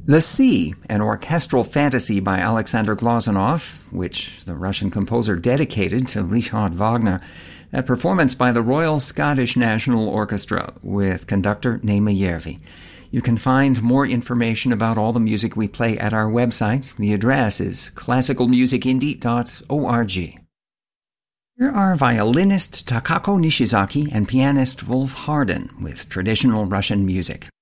The Sea, an orchestral fantasy by Alexander Glazunov, which the Russian composer dedicated to Richard Wagner, a performance by the Royal Scottish National Orchestra with conductor Naima Järvi. You can find more information about all the music we play at our website. The address is classicalmusicindie.org. Here are violinist Takako Nishizaki and pianist Wolf Harden with traditional Russian music.